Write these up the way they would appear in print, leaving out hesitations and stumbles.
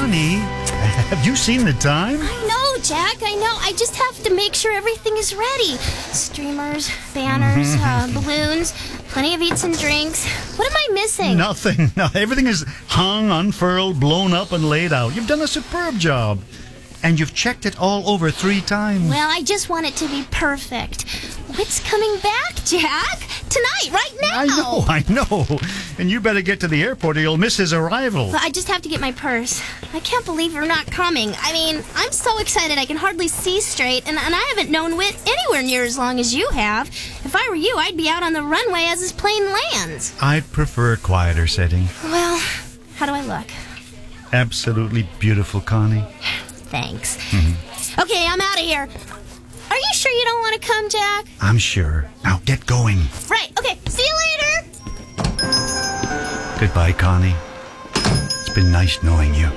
Connie, have you seen the time? I know, Jack, I know. I just have to make sure everything is ready. Streamers, banners, balloons, plenty of eats and drinks. What am I missing? Nothing. No, everything is hung, unfurled, blown up, and laid out. You've done a superb job. And you've checked it all over 3 times. Well, I just want it to be perfect. Whit's coming back, Jack? Tonight, right now. I know. And you better get to the airport or you'll miss his arrival. Well, I just have to get my purse. I can't believe you're not coming. I mean, I'm so excited I can hardly see straight, and I haven't known Whit anywhere near as long as you have. If I were you, I'd be out on the runway as his plane lands. I'd prefer a quieter setting. Well, how do I look? Absolutely beautiful, Connie. Thanks. Okay, I'm out of here. Are you sure you don't want to come, Jack? I'm sure. Now get going. Right, okay. See you later. Goodbye, Connie. It's been nice knowing you.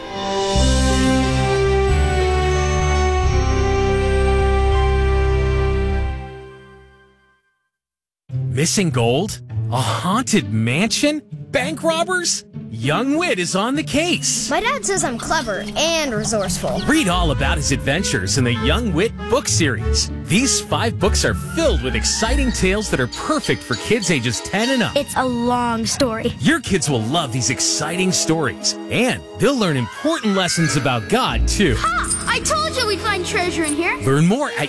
Missing gold? A haunted mansion? Bank robbers? Young Whit is on the case. My dad says I'm clever and resourceful. Read all about his adventures in the Young Whit book series. These 5 books are filled with exciting tales that are perfect for kids ages 10 and up. It's a long story. Your kids will love these exciting stories, and they'll learn important lessons about God, too. Ha! I told you we'd find treasure in here. Learn more at